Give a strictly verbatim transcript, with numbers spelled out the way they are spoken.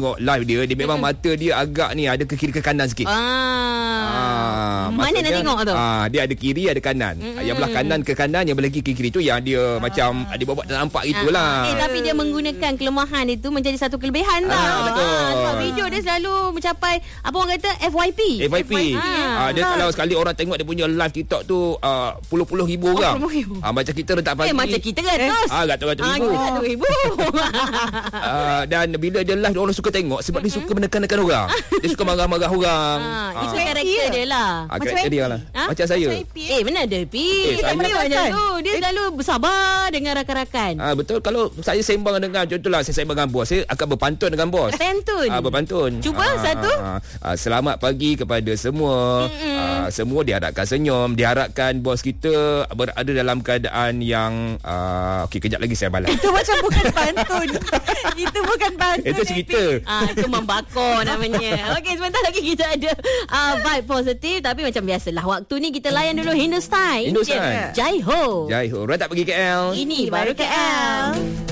tengok live dia, dia memang mata dia agak ni ada ke kiri ke kanan sikit. Ah. Ah, Mana nak tengok tu? Ah, dia ada kiri ada kanan. Mm-hmm. Yang belah kanan ke kanan, yang belah kiri ke kiri tu yang dia ah. macam dia buat tak nampak gitulah. Ah. Eh tapi dia menggunakan kelemahan itu menjadi satu kelebihan tau. Ah, betul. Ah, sebab video dia selalu mencapai apa orang kata F Y P. F Y P. Ah, dia kalau sekali orang tengok dia punya live TikTok tu uh, puluh-puluh ribu orang. Oh, ah, macam kita letak pagi. Eh macam kita ratus. Ah, ratus-ratus ribu. Ah, ratus ribu. uh, dan bila dia live orang suka tengok sebab mm-hmm. dia suka menekan-nekan orang. Dia suka marah-marah orang. Ah, ah. itu karakter dia lah. Ah, karakter dia lah. Ha? Macam saya. Eh mana ada P. Eh, tak boleh macam kan? tu. Dia selalu bersabar dengan rakan-rakan. Ah, betul. Kalau saya sembang dengan, contohlah saya sembang dengan bos, saya akan berpantun dengan bos. Pantun. Ah, berpantun. Cuba ah, satu. Ah, ah, selamat pagi kepada semua. Ah, semua diharapkan senyum, diharapkan bos kita berada dalam keadaan yang ah, okey, kejap lagi saya balas. Itu macam bukan pantun. Itu bukan pantun. Itu cerita. Ah, itu membakar namanya. Okey, sebentar lagi kita ada uh, vibe positif. Tapi macam biasalah, waktu ni kita layan dulu Hindustan. Hindustan. Jai Ho. Jai Ho. Orang tak pergi K L. Ini baru K L.